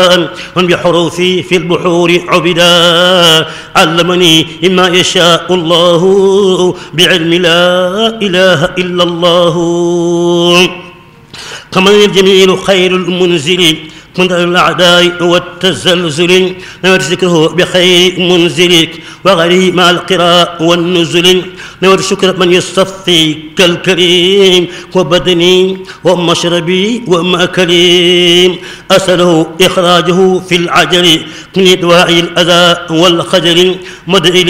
بحروفي في البحور عبدا علمني مما يشاء الله بعلم لا إله إلا الله كما الجميل خير المنزل من الأعداء والتزلزل نويت ذكره بخير منزلك وغيره مع القراء والنزل نويت شكر من يصطفي كالكريم وبدني ومشربي ومأكلي أسأله إخراجه في العجل من دواعي الأذى والخجل مدعي